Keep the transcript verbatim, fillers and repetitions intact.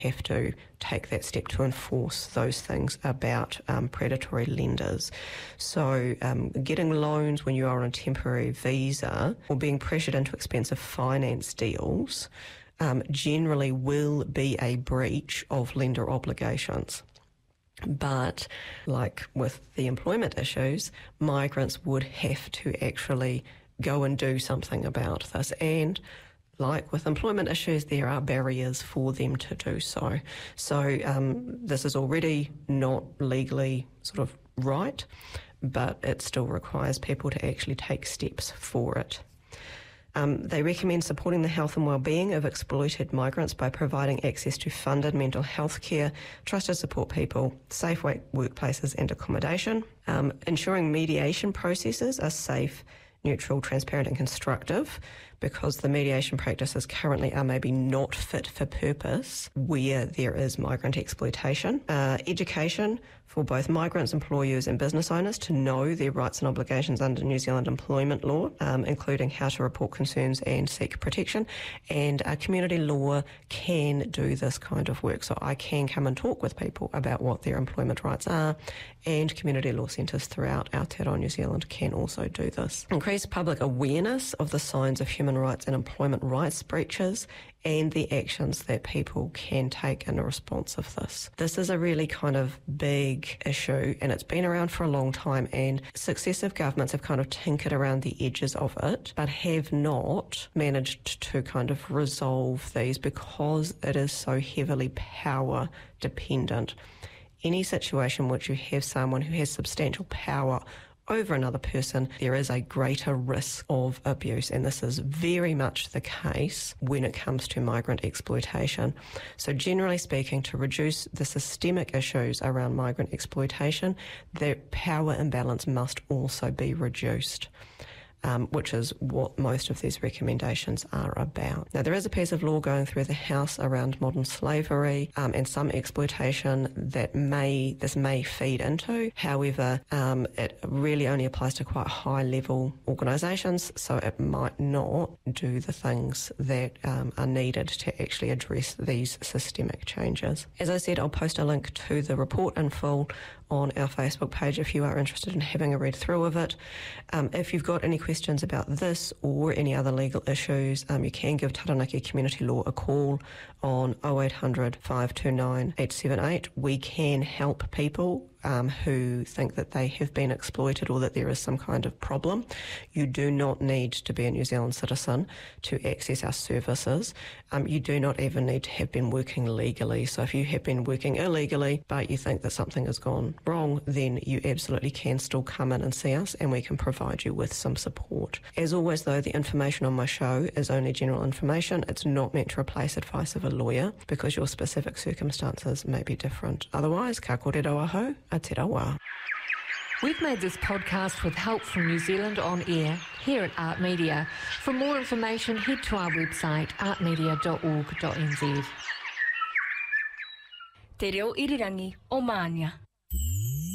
have to take that step to enforce those things about um, predatory lenders. So um, getting loans when you are on a temporary visa or being pressured into expensive finance deals um, generally will be a breach of lender obligations. But like with the employment issues, migrants would have to actually go and do something about this. And like with employment issues, there are barriers for them to do so. So um, this is already not legally sort of right, but it still requires people to actually take steps for it. Um, they recommend supporting the health and well-being of exploited migrants by providing access to funded mental health care, trusted support people, safe workplaces and accommodation, um, ensuring mediation processes are safe, neutral, transparent and constructive, because the mediation practices currently are maybe not fit for purpose where there is migrant exploitation. Uh, education for both migrants, employers and business owners to know their rights and obligations under New Zealand employment law, um, including how to report concerns and seek protection. And uh, community law can do this kind of work. So I can come and talk with people about what their employment rights are, and community law centres throughout Aotearoa New Zealand can also do this. Increase public awareness of the signs of human rights and employment rights breaches and the actions that people can take in response of this. This is a really kind of big issue, and it's been around for a long time, and successive governments have kind of tinkered around the edges of it, but have not managed to kind of resolve these because it is so heavily power dependent. Any situation in which you have someone who has substantial power over another person, there is a greater risk of abuse, and this is very much the case when it comes to migrant exploitation. So generally speaking, to reduce the systemic issues around migrant exploitation, the power imbalance must also be reduced. Um, which is what most of these recommendations are about. Now, there is a piece of law going through the House around modern slavery um, and some exploitation that may this may feed into. However, um, it really only applies to quite high-level organisations, so it might not do the things that um, are needed to actually address these systemic changes. As I said, I'll post a link to the report in full on our Facebook page if you are interested in having a read through of it. Um, if you've got any questions about this or any other legal issues, um, you can give Taranaki Community Law a call on oh eight hundred, five two nine, eight seven eight. We can help people um, who think that they have been exploited or that there is some kind of problem. You do not need to be a New Zealand citizen to access our services. Um, you do not even need to have been working legally. So if you have been working illegally but you think that something has gone wrong, then you absolutely can still come in and see us, and we can provide you with some support. As always though, the information on my show is only general information. It's not meant to replace advice of a lawyer because your specific circumstances may be different. Otherwise, ka kōrero aho, a te rawa. We've made this podcast with help from New Zealand On Air here at Art Media. For more information, head to our website art media dot org dot n z. Te reo irirangi o Mānia.